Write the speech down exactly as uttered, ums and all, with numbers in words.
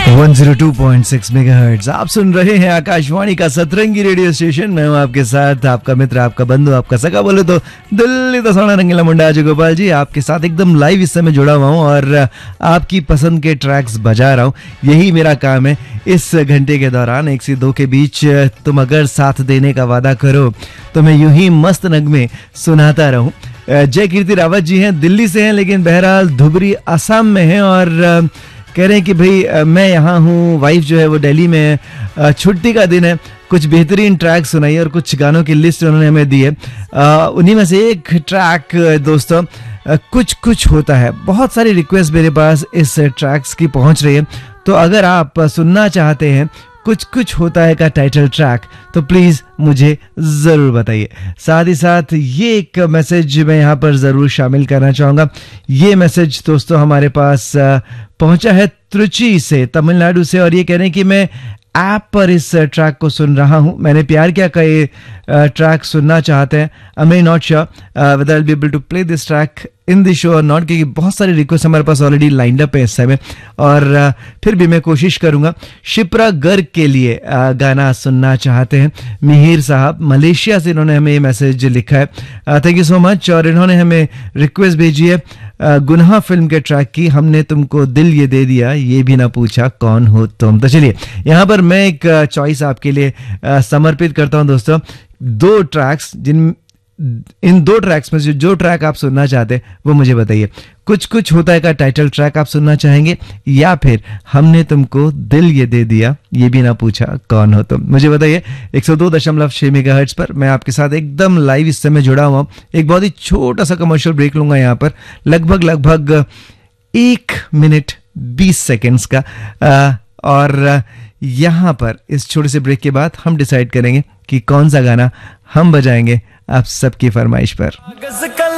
एक सौ दो पॉइंट छह मेगाहर्ट्ज आप सुन रहे हैं आकाशवाणी का सतरंगी रेडियो स्टेशन। मैं हूं आपके साथ, आपका मित्र, आपका बंधु, आपका सगा बोले तो दिल्ली तो सोना रंगीला मुंडा अजय गोपाल जी आपके साथ एकदम लाइव इस समय जुड़ा हुआ हूं और आपकी पसंद के ट्रैक्स बजा रहा हूं। यही मेरा काम है। इस घंटे के दौरान एक से दो के बीच तुम अगर साथ देने का वादा करो तो मैं यूं ही मस्त नगमे सुनाता रहूं। जय कीर्ति रावत जी हैं, दिल्ली से हैं लेकिन बहरहाल धुबरी असम में हैं और कह रहे हैं कि भाई मैं यहाँ हूँ, वाइफ जो है वो दिल्ली में, छुट्टी का दिन है, कुछ बेहतरीन ट्रैक सुनाई और कुछ गानों की लिस्ट उन्होंने हमें दी है। उन्हीं में से एक ट्रैक दोस्तों कुछ कुछ होता है। बहुत सारी रिक्वेस्ट मेरे पास इस ट्रैक्स की पहुँच रही है, तो अगर आप सुनना चाहते हैं कुछ कुछ होता है का टाइटल ट्रैक तो प्लीज़ मुझे ज़रूर बताइए। साथ ही साथ ये एक मैसेज मैं यहाँ पर ज़रूर शामिल करना चाहूँगा। ये मैसेज दोस्तों हमारे पास पहुँचा है त्रिची से, तमिलनाडु से, और ये कह रहे हैं कि मैं ऐप पर इस ट्रैक को सुन रहा हूँ। मैंने प्यार किया का ये ट्रैक सुनना चाहते हैं। I am not sure whether I will be able to play this track in the show और नॉट, क्योंकि बहुत सारी रिक्वेस्ट हमारे पास ऑलरेडी लाइंड अप है इस समय, और uh, फिर भी मैं कोशिश करूंगा। शिप्रा गर्ग के लिए uh, गाना सुनना चाहते हैं मिहिर साहब, मलेशिया से इन्होंने हमें ये मैसेज लिखा है। Thank you so much. और इन्होंने हमें रिक्वेस्ट भेजी है uh, गुनाह फिल्म के ट्रैक की, हमने तुमको दिल ये दे दिया, ये भी ना पूछा कौन हो तुम। तो चलिए यहाँ पर मैं एक चॉइस uh, आपके लिए uh, समर्पित करता हूँ दोस्तों। दो ट्रैक्स, जिन इन दो ट्रैक्स में से जो ट्रैक आप सुनना चाहते हैं वो मुझे बताइए। कुछ कुछ होता है का टाइटल ट्रैक आप सुनना चाहेंगे या फिर हमने तुमको दिल ये दे दिया, ये भी ना पूछा कौन हो तुम। मुझे बताइए। एक सौ दो दशमलव छह मेगाहर्ट्ज पर मैं आपके साथ एकदम लाइव इस समय जुड़ा हुआ हूँ। एक बहुत ही छोटा सा कमर्शियल ब्रेक लूंगा यहाँ पर, लगभग लगभग एक मिनट बीस सेकेंड्स का, आ, और यहाँ पर इस छोटे से ब्रेक के बाद हम डिसाइड करेंगे कि कौन सा गाना हम बजाएंगे आप सबकी फरमाइश पर।